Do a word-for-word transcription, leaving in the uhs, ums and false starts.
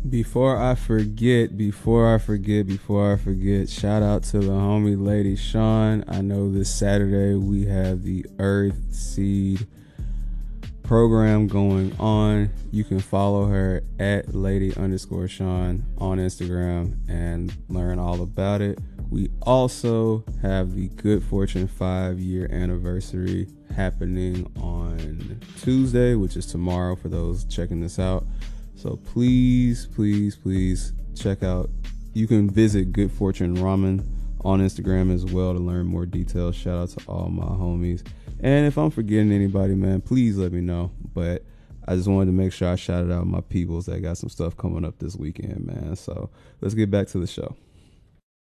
Before I forget, before I forget, before I forget, shout out to the homie Lady Sean. I know this Saturday we have the Earth Seed program going on. You can follow her at Lady underscore Sean on Instagram and learn all about it. We also have the Good Fortune five year anniversary happening on Tuesday, which is tomorrow for those checking this out. So please, please, please check out. You can visit Good Fortune Ramen on Instagram as well to learn more details. Shout out to all my homies. And if I'm forgetting anybody, man, please let me know. But I just wanted to make sure I shouted out my peoples that got some stuff coming up this weekend, man. So let's get back to the show.